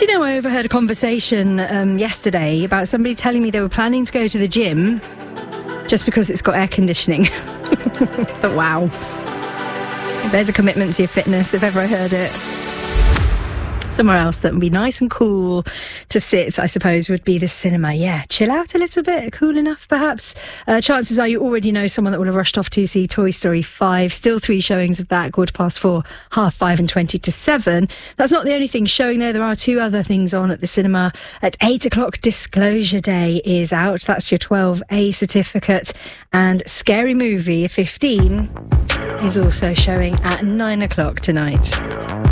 Do you know, I overheard a conversation yesterday about somebody telling me they were planning to go to the gym just because it's got air conditioning. But wow. There's a commitment to your fitness, if ever I heard it. Somewhere else that would be nice and cool to sit, I suppose, would be the cinema. Yeah, chill out a little bit, cool enough perhaps. Chances are you already know someone that will have rushed off to see Toy Story 5. Still 3 showings of that, 4:15, 5:30 and 20 to 7. That's not the only thing showing though. There are 2 other things on at the cinema. At 8 o'clock, Disclosure Day is out. That's your 12A certificate. And Scary Movie 15 is also showing at 9 o'clock tonight.